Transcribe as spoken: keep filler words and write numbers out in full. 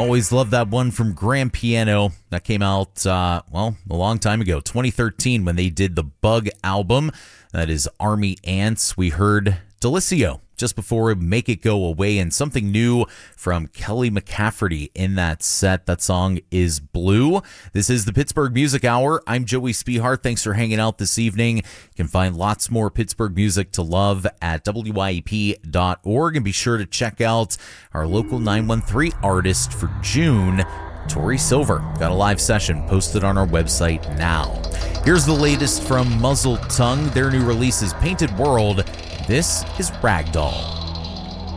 Always love that one from Grand Piano. That came out, uh, well, a long time ago, twenty thirteen, when they did the Bug album. That is Army Ants. We heard Delicio just before Make It Go Away, and something new from Kelly McCafferty in that set. That song is Blue. This is the Pittsburgh Music Hour. I'm Joey Spihart. Thanks for hanging out this evening. You can find lots more Pittsburgh music to love at W I E P dot org, and be sure to check out our local nine one three artist for June, Tori Silver. Got a live session posted on our website now. Here's the latest from Muzzled Tongue. Their new release is Painted World. This is Ragdoll.